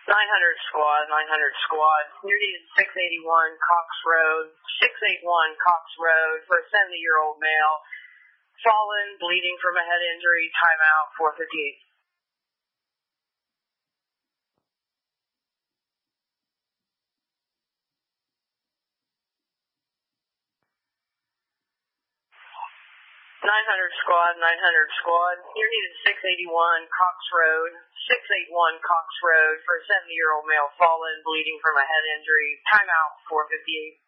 900 squad, 900 squad. You're needed 681 Cox Road, 681 Cox Road for a 70-year-old male. Fallen, bleeding from a head injury, timeout, 458. 900 squad, 900 squad. You're needed 681 Cox Road, 681 Cox Road for a 70-year-old male fallen, bleeding from a head injury. Timeout, 458.